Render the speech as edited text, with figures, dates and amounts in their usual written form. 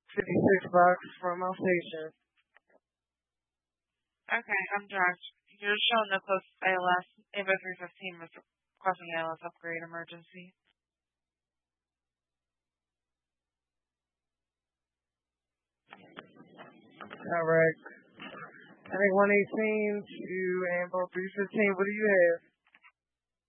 $56 for my station. Okay, I'm Josh. You're showing the closest ALS. Ava 315 was requesting ALS upgrade emergency. Correct. I think 118 to Ambo 315. What do you have?